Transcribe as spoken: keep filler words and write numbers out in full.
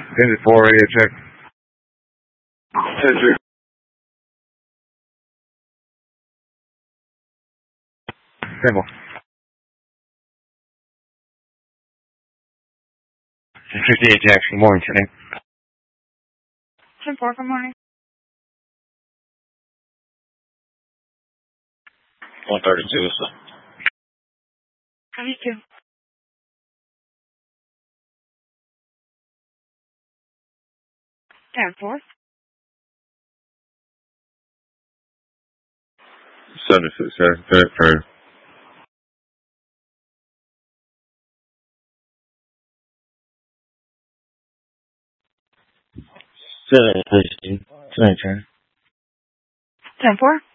ten four, radio check. ten three. Simple. fifty-eight Jackson, good morning today. ten four, good morning. one thirty-two, sir. thirty-two. ten four. seventy-six, sir. Third firm. Seven, please. Tonight, turn. ten four.